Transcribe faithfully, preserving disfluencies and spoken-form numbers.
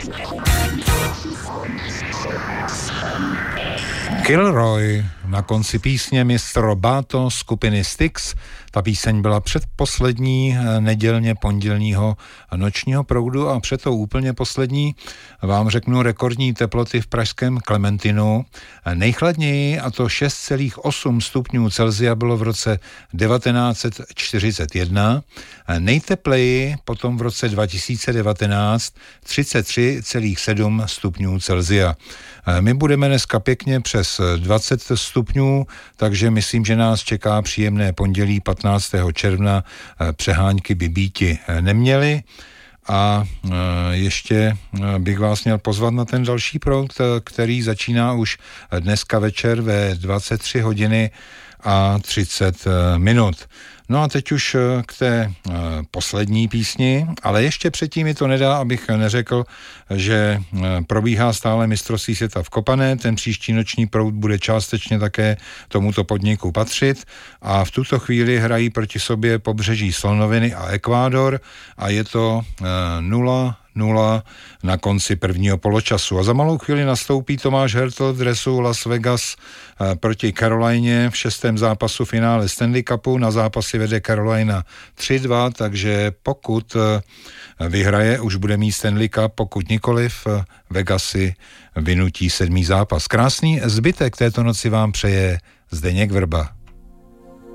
Kilroy, na konci písně mister Robato skupiny Styx. Ta píseň byla předposlední nedělně pondělního nočního proudu a před tou úplně poslední vám řeknu rekordní teploty v pražském Klementinu. Nejchladněji, a to šest celá osm stupňů Celsia, bylo v roce devatenáct set čtyřicet jedna. Nejtepleji potom v roce dva tisíce devatenáct třicet tři celá sedm stupňů Celsia. My budeme dneska pěkně přes dvacet stupňů, takže myslím, že nás čeká příjemné pondělí patnáctého června. Přehánky by býti neměly. A ještě bych vás měl pozvat na ten další proud, který začíná už dneska večer ve dvacet tři hodiny a třicet minut. No a teď už k té poslední písni, ale ještě předtím mi to nedá, abych neřekl, že probíhá stále mistrovství světa v Kopané. Ten příští noční proud bude částečně také tomuto podniku patřit a v tuto chvíli hrají proti sobě Pobřeží Slonoviny a Ekvádor a je to nula nula na konci prvního poločasu. A za malou chvíli nastoupí Tomáš Hertl v dresu Las Vegas proti Carolině v šestém zápasu finále Stanley Cupu. Na zápasy vede Carolina tři dva, takže pokud vyhraje, už bude mít Stanley Cup, pokud nikoliv, Vegasy vynutí sedmý zápas. Krásný zbytek této noci vám přeje Zdeněk Vrba.